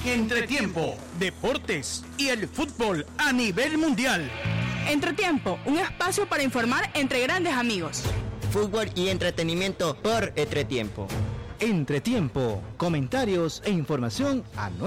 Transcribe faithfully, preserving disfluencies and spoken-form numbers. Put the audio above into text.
Entretiempo, deportes y el fútbol a nivel mundial. Entretiempo, un espacio para informar entre grandes amigos. Fútbol y entretenimiento por Entretiempo. Entretiempo, comentarios e información a